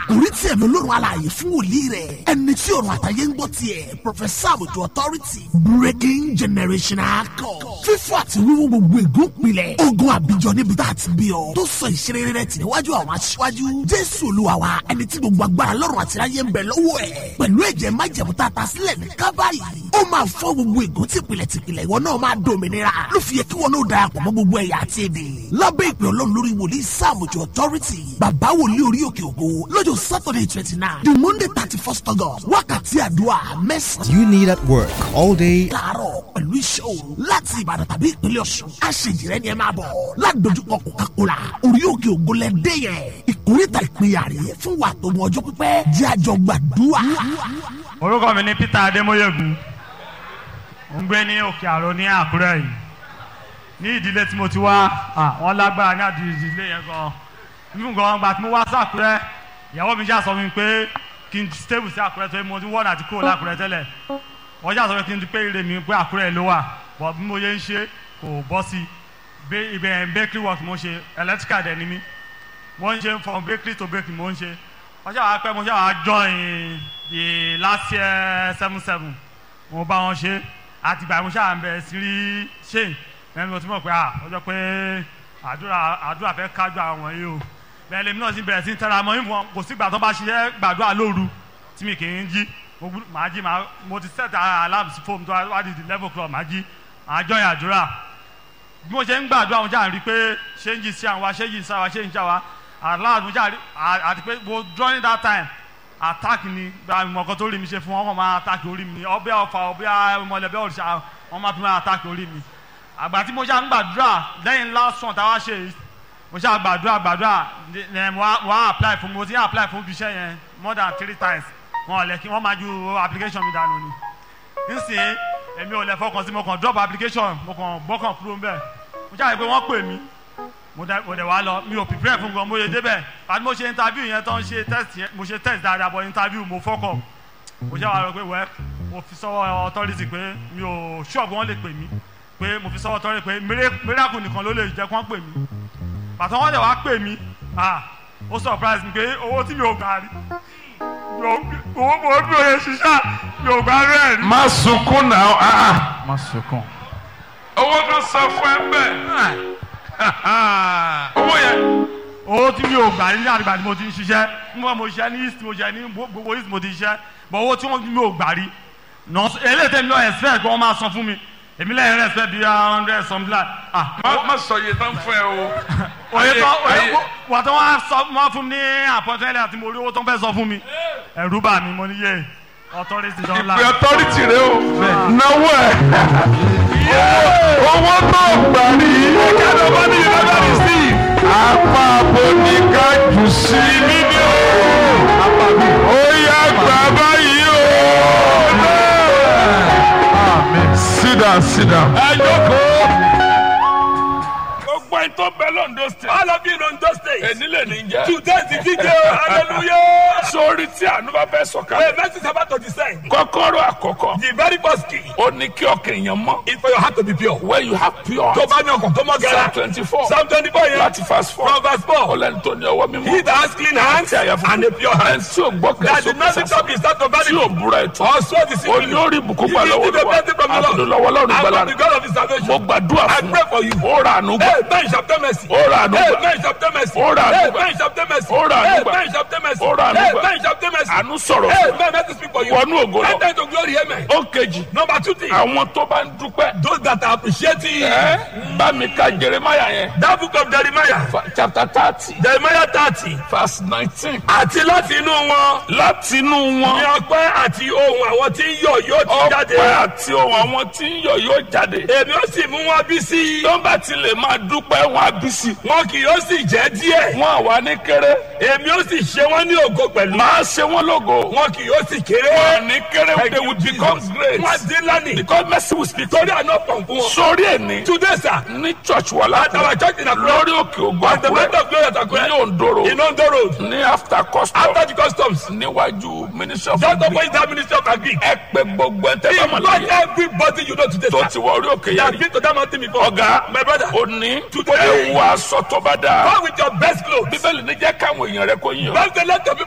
àkòrí tí ẹ̀mí Ọlọ́run alààyè fún wòlíì rẹ̀ ẹni tí ọ̀run àtàyè ń gbọ́ tiẹ̀ Professor Àbùtù Authority breaking generational code fífọ́ àti wíwú gbogbo ègún pilẹ̀ ogun àbíjọ níbi tá a ti bí ọ tó sọ ìṣeré rẹ̀ tì níwájú àwọn aṣíwájú Jésù Olúwa wa ẹni tí gbogbo agbára lọ́run àti ayé ń bẹ lọ́wọ́ ẹ̀ pẹ̀lú ẹ̀jẹ̀ májẹ̀mú tá a ta sílẹ̀ ní Kábàárì ó máa fọ́ gbogbo ègún tìpìlẹ̀ ìwọ náà máa dòmìnira ló fi yẹ kí wọn náà darapọ̀ mọ́ gbogbo ẹ̀yà àti èdè lábẹ́ ìpè Ọlọ́run lórí wòlíì Àbùtù Authority bàbá wòlíì orí òkè ògo lọ́jọ́ Saturday 29 the Monday 31st August wákàtí àdúrà mẹ́sàn-án. You need at work all day. láàárọ̀ pẹ̀lú iṣẹ́ òru láti Ìbàdàn tàbí ìpínlẹ̀ Ọ̀ṣun aṣèjìrẹ́ ni ẹ máa bọ̀ ládojúkọ Coca-Cola orí òkè ògo lẹ́dẹ́ yẹn ìkórìtà ìpínyà rẹ̀ fún wa tó mọ ọjọ́ pípẹ́ jẹ́ àjọ gbàdúrà. orúkọ mi ni Peter Adémóyègùn ń gbé ní Òkè Àrò ní Àkúrẹ́ yìí ní ìdílé tí mo ti wá wọn lágbára ní àdúgbò ìdílé yẹn gan nínú gan gbà tí mo wá sí Àkúrẹ́ ìyàwó mi ṣáà sọ mi pé kí n stable sí Àkúrẹ́ tó mo ti wọ́n àti kúrò lákúrẹ́ tẹ́lẹ̀ wọ́n ṣáà sọ pé kí n pé ire mi pé Àkúrẹ́ ló wà bọ̀ bí mo yẹ ń ṣe kò bọ́ sí ibẹ̀ bakery work mo ṣe electrical dẹ̀ ni mí mo ń ṣe from bakery to bakery mo ń ṣe wọ́n ṣáà pẹ́ mo ṣáà join the last year 77 mo bá wọn ṣe àtìgbà mo ṣáà ń bẹ̀rẹ̀ sí rí ṣe ẹni mo ti mọ̀ pé ọjọ́ pé àdúrà fẹ́ kájú àwọn yìí o bẹ́ẹ̀ lèmi náà sì bẹ̀rẹ̀ sí tẹ́ra mọ́ ìfọ̀n kò sígbà tó bá ṣiṣẹ́ gbàdúrà lóru tí mi kì í jí màá jí mo ti set alarm sí fóònù tó wá di 11 o'clock màá jí màá jọyìn àdúrà bí mo ṣe ń gbàdúrà mo ṣáà rí pé ṣé ń jí sí àwọn ṣé ń jí sí àwọn ṣé ń jí àwọn aláàbò mo ṣáà rí àti pé mo during that time attack ni mọ̀ọ́kọ́ tó rí mi ṣe fún wọn máa attack orí mi ọbẹ̀ ọ̀fà ọbẹ̀ ọmọlẹ́bẹ̀ òrìṣà wọn máa fi máa attack orí mi àgbà tí mo ṣáà ń gbàdúrà lẹ́yìn last one táwa ṣe mo ṣáà gbàdúrà mo wá apply fún mo ti apply fún ibiṣẹ́ yẹn more than 3 times wọn ò lẹ kí wọ́n máa ju application mi dànù ni nísìnyí èmi ò lẹ fọkàn sí mo kàn drop application mo kàn gbọ́kàn kúrò ń bẹ̀ mo ṣáà rí pé wọ́n pè mí mo dẹ̀ wá lọ mi ò prepare fún gan mo yẹ débẹ̀ àti mo ṣe interview yẹn tán ṣe test yẹn mo ṣe test dáadáa but interview mo fọ́kọ̀ mo ṣáà wá rọ pé wẹ́ mo fi sọ́wọ́ authority pé mi ò ṣọ́ọ̀bù wọn lè pè mí pé mo fi sọ́wọ́ authority pé miracle nìkan ló lè jẹ́ kí wọ́n pè mí pàtó wọ́n dẹ̀ wá pè mí ó surprise mi pé owó tí mi ò gbà rí owó mo bí oye ṣiṣẹ́ mi ò gbà rẹ̀ rí. má sunkún náà má sunkún. owó kan sọ fún ẹ bẹ́ẹ̀ owó yẹn. owó tí mi ò gbà rí ní àdìgbà tí mo ti ń ṣiṣẹ́ nígbà mo ṣiṣẹ́ ní east mo ṣiṣẹ́ ní gbogbo east mo ti ṣiṣẹ́ bọ̀ owó tí mi ò gbà rí eléyìí tẹ̀mí lọ expect kí wọ́n máa san fún mi èmi lẹ́yìn respect bíi 100 something like má sọ iye tán fún ẹ o. oye wà tó wọ́n fún mi ní appointment àti mo rí owó tó ń fẹ́ sọ fún mi ẹ̀rù bà mí mo ní yé authority don la. ìpè authority rẹ o náwó ẹ owó tó gbà rí ẹ̀ka ló bá ní ìlànà rí sí apá aboníkà jù sí nínú ó yá gbà báyìí o. Sit down. Ẹ jókòó. Gbogbo ẹni tó bẹ l'Ondo State. All of you in Ondo State. Ènílẹ̀ ní jẹ́. Today is the DJ. Hallelujah. Sórí tí àánú bá fẹ́ sọ̀kalẹ̀. Wait, mercy is about to descend. Kọ́kọ́rọ́ àkọ́kọ́. The very first key Ó ní kí ọkàn èèyàn mọ́. is for your heart to be pure. Where you have pure. Tó bá ní ọkàn tó mọ́ Psalm gẹ́rẹ́. 24. Psalm 24 yẹn. Láti verse 4. From verse 4. Ọlẹ́ni tó ní ọwọ́ mímọ́. He that has clean hands Àti àyà funfun. and a pure Ẹni hand. tí ò gbọ́ That did not kẹsàn-án lift up his heart to tí ò vanity. búra ètò. Also the Ó ní orí ìbùkún gbà lọ́wọ́ lọ́wọ́. Àtúndò lọ́wọ́ lọ́rùn And gbàlà from the rẹ̀. God of his salvation. Mo gbàdúrà I fún pray for you. Ó rà àánú gbà. Hey, man, chapter mercy. Ó rà àánú Hey, gbà. man, chapter mercy. Ó rà àánú Hey, gbà. man, chapter mercy. Ó rà àánú Hey, gbà. man, chapter mercy. Ó rà àánú Hey, gbà. man, chapter mercy. Àánú sọ̀rọ̀ Hey, fún. man, let us speak for you. Wọnú ògo lọ. Enter into glory, amen. Ó kejì. Number 2 thing. Àwọn tó bá ń dúpẹ́. Those that are appreciating Bá mi ka Jeremiah yẹn. that book of Jeremiah. Chapter 30. Jeremiah 30. Verse 19. Àti láti inú wọn. Látinú Ní wọn. ọpẹ́ àti ohùn àwọn tí ń yọ̀ yóò ti jáde. Ọpẹ́ àti ohùn àwọn tí ń yọ̀ yóò jáde. Èmi ó sì mú wọn bí sí. Tó bá ti lè máa dúpẹ́ wọn á bí sí. Wọn kì yóò sì jẹ́ díẹ̀. Wọ́n àwa ní kéré. Èmi ó sì ṣe wọ́n ní ògo pẹ̀lú. Máa ṣe wọ́n lógo. Wọn kì yóò sì kéré. Wọ́n ní kéré Thank they you, will Jesus. become great. Wọ́n dín lánìí. Because mercy will speak. Torí àná pọ̀ fún wọn. Sórí ẹni. Today sir. Ní church wà At our láti. church in Akure. Lórí òkè ògùn At the moment Àkúrẹ́. of glory at Akure. Ní Ondoro. In Ondo Road. Ní after custom. After the customs. Níwájú ministry of Just agric. opposite that ministry of agric. Ẹ pé gbogbo ẹ̀ tẹ́ bá mọ̀ Invite láyé. everybody you know today Tó sir. ti wọ orí òkè You have yẹn. been to that mountain before. Ọ̀gá. My brother. Òní. Today. Ẹ wọ aṣọ tó bá dáa. Come with your best clothes. Bíbélì ní jẹ́ káwọn èèyàn rẹ̀ kó yín o. Bible say let your people